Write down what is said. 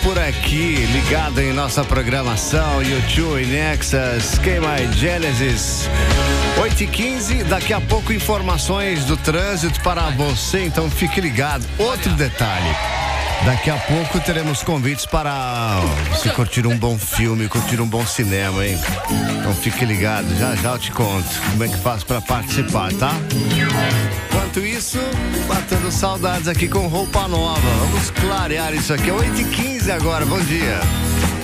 por aqui, ligado em nossa programação, YouTube, Nexus, K-My Genesis. 8h15, daqui a pouco informações do trânsito para você, então fique ligado. Outro detalhe, daqui a pouco teremos convites para você curtir um bom filme, curtir um bom cinema, hein? Então fique ligado, já já eu te conto como é que faz para participar, tá? Enquanto isso, batendo saudades aqui com roupa nova. Vamos clarear isso aqui, é 8h15 agora, bom dia.